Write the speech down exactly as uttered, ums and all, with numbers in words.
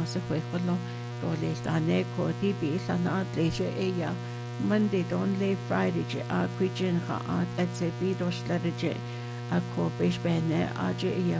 se huekolo to le tane ko ti bi sana le je eya Monday don le Friday je a kwijin ha at et se bi do shlere je a ko besh bene a je eya